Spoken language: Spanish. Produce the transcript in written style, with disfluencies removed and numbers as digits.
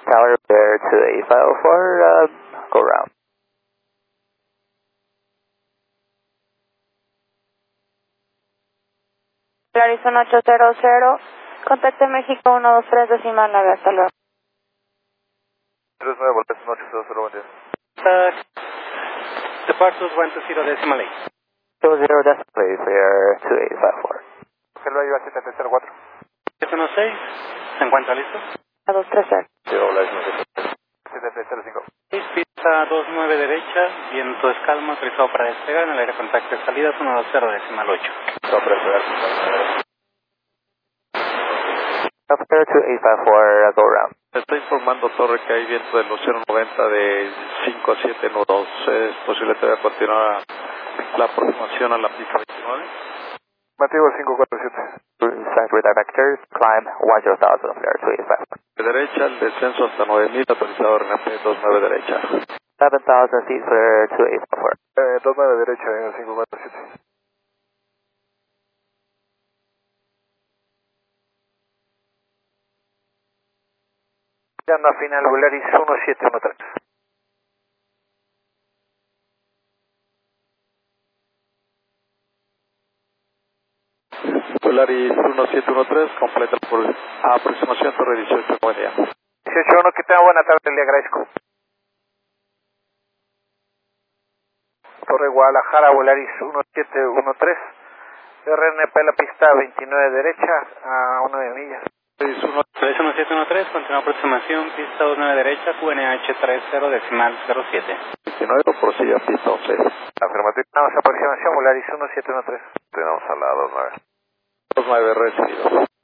Tower, there to 8504, go round. Arizona 800, contacte México 123 decimal 9, hasta luego. 39, voltes 800, buen día. Departures 120 decimal 8. 00 decimal, please, clear 2854. Hello, iba 704. 716, ¿se encuentra listo? A 230. 705. Pista 29 derecha, viento es calma, autorizado para despegar, en el aire contacto de salida 120 decimal 8. Clear 2854, go round. Está informando Torre que hay viento del océano 90 de 5 a 7 nudos. ¿Es posible todavía continuar la aproximación a la pista 29? Mativo 547. Thanks for vectors, climb 10,000, clear 2854. De derecha, el descenso hasta 9000, autorizado RNP 29 derecha. 7,000 feet, clear 2854. 29 derecha en el 547. Llama final Volaris 1713. Volaris 1713, completa por aproximación Torre 18, buen día. 18-1, que tenga buena tarde, le agradezco. Torre Guadalajara, Volaris 1713. RNP la pista 29 derecha a 9 millas. 1713, continúa aproximación, pista 29 derecha, QNH 30 decimal 07. 29, por silla, pista 11. Afirmativo. Vamos a aproximación, Volaris 1713. Tenemos a la 29. 29 recibido.